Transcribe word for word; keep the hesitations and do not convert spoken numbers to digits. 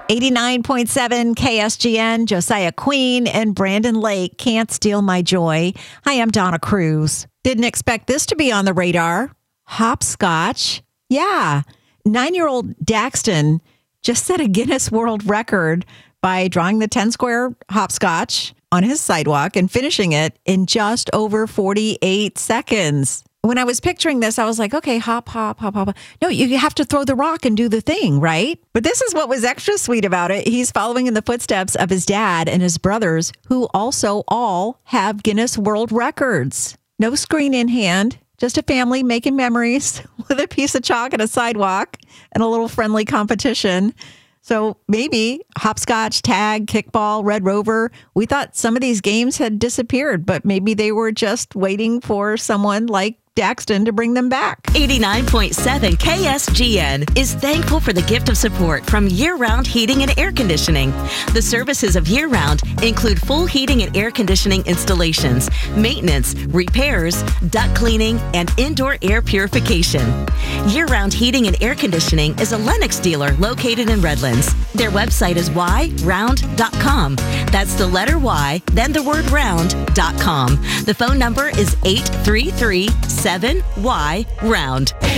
eighty-nine point seven K S G N, Josiah Queen and Brandon Lake, Can't Steal My Joy. Hi, I'm Donna Cruz. Didn't expect this to be on the radar. Hopscotch. Yeah. Nine-year-old Daxton just set a Guinness World Record by drawing the ten-square hopscotch on his sidewalk and finishing it in just over forty-eight seconds. When I was picturing this, I was like, okay, hop, hop, hop, hop. No, you have to throw the rock and do the thing, right? But this is what was extra sweet about it. He's following in the footsteps of his dad and his brothers, who also all have Guinness World Records. No screen in hand, just a family making memories with a piece of chalk and a sidewalk and a little friendly competition. So maybe hopscotch, tag, kickball, Red Rover. We thought some of these games had disappeared, but maybe they were just waiting for someone like Daxton to bring them back. eighty-nine point seven K S G N is thankful for the gift of support from Year Round Heating and Air Conditioning. The services of Year Round include full heating and air conditioning installations, maintenance, repairs, duct cleaning, and indoor air purification. Year Round Heating and Air Conditioning is a Lennox dealer located in Redlands. Their website is y round dot com. That's the letter Y, then the word round dot com. The phone number is eight three three seven Y round.